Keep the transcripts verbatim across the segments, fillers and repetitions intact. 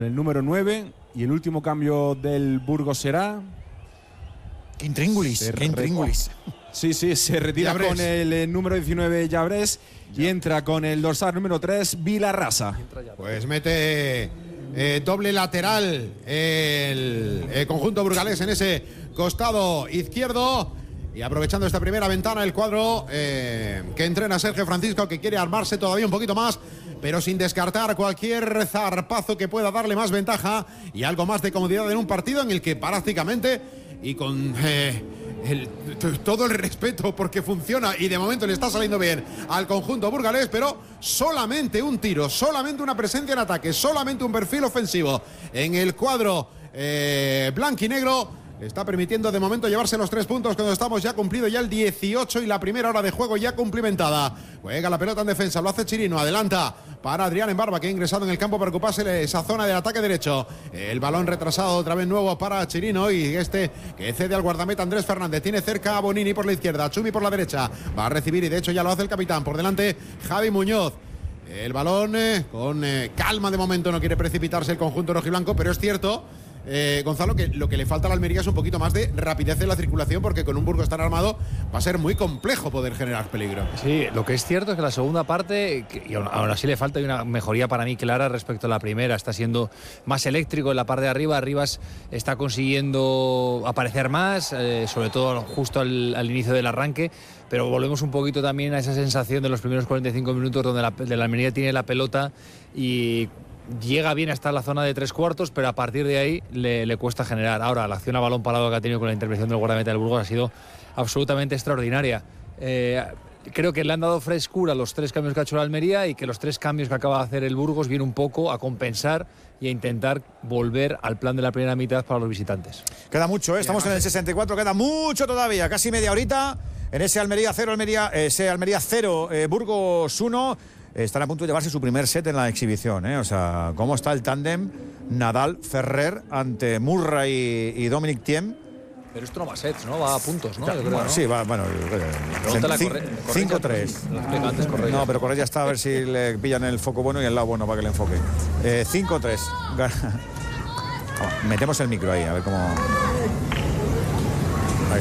El número nueve y el último cambio del Burgos será... ¡Qué intríngulis! ¡Qué intríngulis! Sí, sí, se retira con el, el número diecinueve Llabrés y entra con el dorsal número tres Vilarrasa. Pues mete eh, doble lateral el, el conjunto burgalés en ese costado izquierdo. Y aprovechando esta primera ventana, el cuadro eh, que entrena Sergio Francisco, que quiere armarse todavía un poquito más, pero sin descartar cualquier zarpazo que pueda darle más ventaja y algo más de comodidad en un partido en el que prácticamente, y con eh, el, todo el respeto porque funciona y de momento le está saliendo bien al conjunto burgalés, pero solamente un tiro, solamente una presencia en ataque, solamente un perfil ofensivo en el cuadro eh, blanquinegro, está permitiendo de momento llevarse los tres puntos cuando estamos ya cumplido ya el dieciocho y la primera hora de juego ya cumplimentada. Juega la pelota en defensa, lo hace Chirino, adelanta para Adrián en Barba, que ha ingresado en el campo para ocuparse de esa zona del ataque derecho. El balón retrasado otra vez nuevo para Chirino y este que cede al guardameta Andrés Fernández. Tiene cerca a Bonini por la izquierda, Chumi por la derecha. Va a recibir y de hecho ya lo hace el capitán. Por delante Javi Muñoz. El balón eh, con eh, calma de momento, no quiere precipitarse el conjunto rojiblanco, pero es cierto... Eh, Gonzalo, que lo que le falta a la Almería es un poquito más de rapidez en la circulación, porque con un Burgos tan armado va a ser muy complejo poder generar peligro. Sí, lo que es cierto es que la segunda parte, que, y aún, aún así le falta una mejoría para mí clara respecto a la primera, está siendo más eléctrico en la parte de arriba. Arribas está consiguiendo aparecer más, eh, sobre todo justo al, al inicio del arranque, pero volvemos un poquito también a esa sensación de los primeros cuarenta y cinco minutos donde la, de la Almería tiene la pelota y llega bien hasta la zona de tres cuartos, pero a partir de ahí le, le cuesta generar. Ahora, la acción a balón parado que ha tenido con la intervención del guardameta del Burgos ha sido absolutamente extraordinaria. Eh, creo que le han dado frescura a los tres cambios que ha hecho la Almería y que los tres cambios que acaba de hacer el Burgos vienen un poco a compensar y a intentar volver al plan de la primera mitad para los visitantes. Queda mucho, ¿eh? Estamos en el sesenta y cuatro, queda mucho todavía, casi media horita en ese Almería cero, Almería, ese Almería cero, eh, Burgos uno. Están a punto de llevarse su primer set en la exhibición, ¿eh? O sea, ¿cómo está el tándem Nadal-Ferrer ante Murray y, y Dominic Thiem? Pero esto no va a sets, ¿no? Va a puntos, ¿no? Yo creo, bueno, ¿no? sí, va, bueno, cinco tres. No, pero Correa ya está, a ver si le pillan el foco bueno y el lado bueno para que le enfoque. Eh, cinco tres. Metemos el micro ahí, a ver cómo... Ahí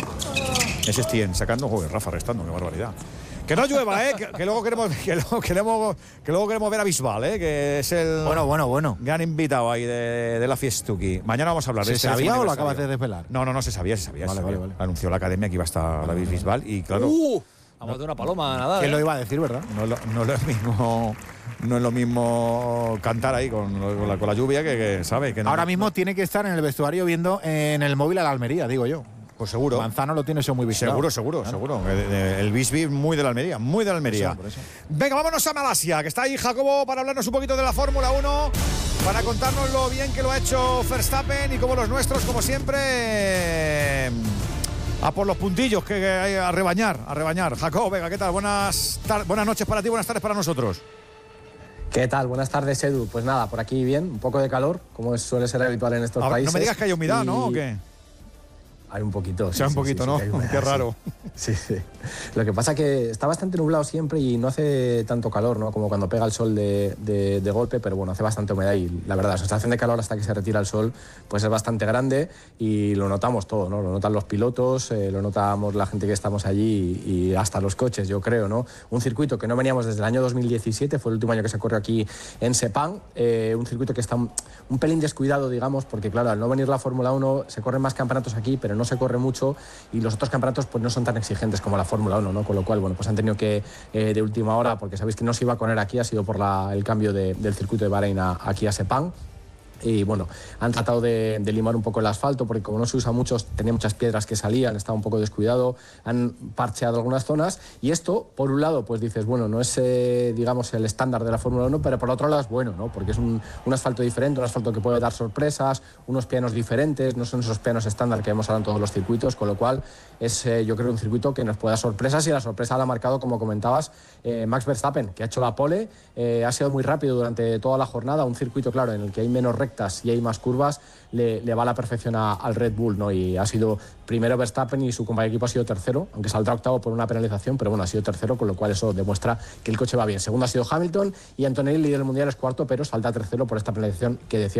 está. Ese es Thiem, sacando, joder, Rafa restando, qué barbaridad. Que no llueva, ¿eh? Que, que, luego queremos, que, luego queremos, que luego queremos ver a Bisbal, ¿eh? Que es el bueno, bueno, bueno. gran invitado ahí de, de la Fiestuki. Mañana vamos a hablar. ¿Se de este sabía o lo acabas de desvelar? No, no, no se sabía, se sabía. Vale, se sabía. vale, vale. Anunció la academia que iba a estar David Bisbal y claro... ¡Uh! Vamos de una paloma, nada. ¿Quién ¿eh? lo iba a decir, verdad? No, no, no, es lo mismo, no es lo mismo cantar ahí con, con, la, con la lluvia que, que ¿sabe? Que no, Ahora mismo no. Tiene que estar en el vestuario viendo en el móvil a la Almería, digo yo. Pues seguro. Manzano lo tiene eso muy vigilado. Seguro, seguro, ¿no? Seguro. El Bisbee muy de la Almería, muy de la Almería. Por eso, por eso. Venga, vámonos a Malasia, que está ahí Jacobo para hablarnos un poquito de la Fórmula uno, para contarnos lo bien que lo ha hecho Verstappen y como los nuestros, como siempre, a por los puntillos, que, que hay a rebañar, a rebañar. Jacobo, venga, ¿qué tal? Buenas, buenas noches para ti, buenas tardes para nosotros. ¿Qué tal? Buenas tardes, Edu. Pues nada, por aquí bien, un poco de calor, como suele ser habitual en estos Ahora, países. No me digas que hay humedad, y... ¿no? ¿O qué? Hay un poquito. O sea, sí, un poquito, sí, sí, ¿no? Sí, Qué raro. Sí, sí. Lo que pasa es que está bastante nublado siempre y no hace tanto calor, ¿no? Como cuando pega el sol de, de, de golpe, pero bueno, hace bastante humedad y la verdad, la sensación de calor hasta que se retira el sol pues es bastante grande y lo notamos todo, ¿no? Lo notan los pilotos, eh, lo notamos la gente que estamos allí y, y hasta los coches, yo creo, ¿no? Un circuito que no veníamos desde el año dos mil diecisiete, fue el último año que se corrió aquí en Sepang, eh, un circuito que está un, un pelín descuidado, digamos, porque claro, al no venir la Fórmula uno se corren más campeonatos aquí, pero no se corre mucho y los otros campeonatos pues no son tan exigentes como la Fórmula uno, ¿no? Con lo cual, bueno, pues han tenido que eh, de última hora, porque sabéis que no se iba a poner aquí, ha sido por la, el cambio de, del circuito de Bahrein a, aquí a Sepang. Y bueno, han tratado de, de limar un poco el asfalto porque como no se usa mucho, tenía muchas piedras que salían, estaba un poco descuidado, han parcheado algunas zonas y esto, por un lado, pues dices, bueno, no es, eh, digamos, el estándar de la Fórmula uno, pero por otro lado es bueno, ¿no? Porque es un, un asfalto diferente, un asfalto que puede dar sorpresas, unos pianos diferentes, no son esos pianos estándar que vemos ahora en todos los circuitos, con lo cual es, eh, yo creo, un circuito que nos puede dar sorpresas y la sorpresa la ha marcado, como comentabas, eh, Max Verstappen, que ha hecho la pole, eh, ha sido muy rápido durante toda la jornada, un circuito, claro, en el que hay menos rectas y hay más curvas, le, le va a la perfección a, al Red Bull, ¿no? Y ha sido primero Verstappen y su compañero de equipo ha sido tercero, aunque saldrá octavo por una penalización, pero bueno, ha sido tercero, con lo cual eso demuestra que el coche va bien. Segundo ha sido Hamilton y Antonelli, líder del mundial, es cuarto, pero salta tercero por esta penalización que decía